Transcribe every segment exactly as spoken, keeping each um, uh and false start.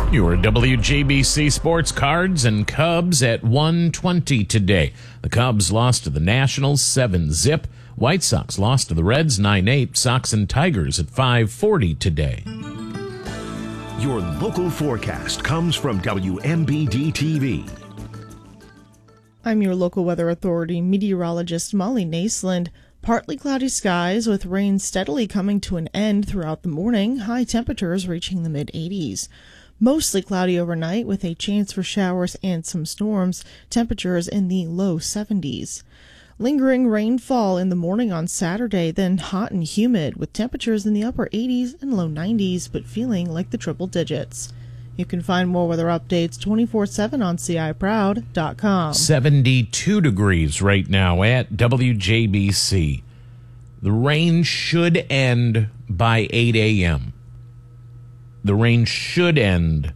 Your W J B C Sports Cards and Cubs at one twenty today. The Cubs lost to the Nationals seven zip. White Sox lost to the Reds nine eight. Sox and Tigers at five forty today. Your local forecast comes from W M B D T V. I'm your local weather authority meteorologist Molly Naisland. Partly cloudy skies with rain steadily coming to an end throughout the morning, high temperatures reaching the mid eighties. Mostly cloudy overnight with a chance for showers and some storms, temperatures in the low seventies. Lingering rainfall in the morning on Saturday, then hot and humid with temperatures in the upper eighties and low nineties, but feeling like the triple digits. You can find more weather updates twenty-four seven on C I proud dot com. seventy-two degrees right now at W J B C. The rain should end by eight a.m. The rain should end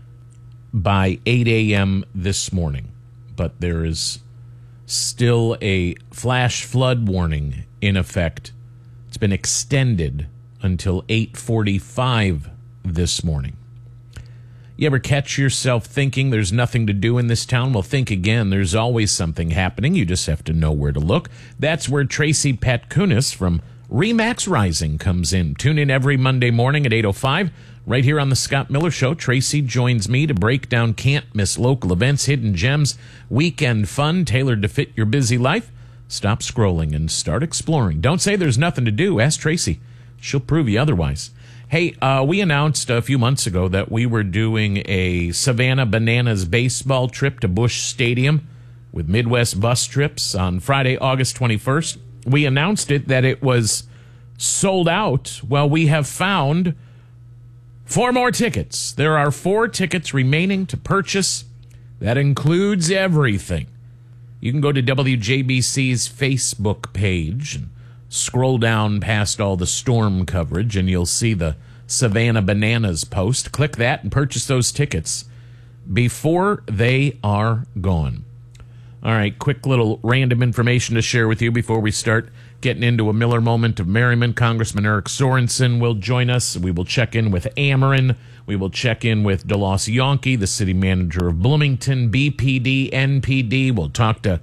by eight a.m. this morning, but there is still a flash flood warning in effect. It's been extended until eight forty-five this morning. You ever catch yourself thinking there's nothing to do in this town? Well, think again. There's always something happening. You just have to know where to look. That's where Tracy Patkunis from Remax Rising comes in. Tune in every Monday morning at eight oh five. Right here on the Scott Miller Show, Tracy joins me to break down can't-miss local events, hidden gems, weekend fun tailored to fit your busy life. Stop scrolling and start exploring. Don't say there's nothing to do. Ask Tracy. She'll prove you otherwise. Hey, uh, we announced a few months ago that we were doing a Savannah Bananas baseball trip to Busch Stadium with Midwest Bus Trips on Friday, August twenty-first. We announced it that it was sold out. Well, we have found four more tickets. There are four tickets remaining to purchase. That includes everything. You can go to W J B C's Facebook page and scroll down past all the storm coverage, and you'll see the Savannah Bananas post. Click that and purchase those tickets before they are gone. All right, quick little random information to share with you before we start getting into a Miller moment of merriment. Congressman Eric Sorensen will join us. We will check in with Ameren. We will check in with DeLoss Yonke, the city manager of Bloomington, B P D, N P D. We'll talk to